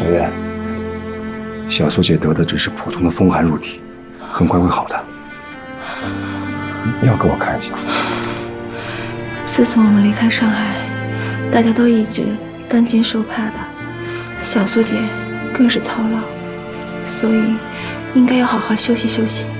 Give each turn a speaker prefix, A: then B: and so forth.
A: 小燕，小苏姐得的只是普通的风寒入体，很快会好的。你要给我看一下。
B: 自从我们离开上海，大家都一直担惊受怕的，小苏姐更是操劳，所以应该要好好休息休息。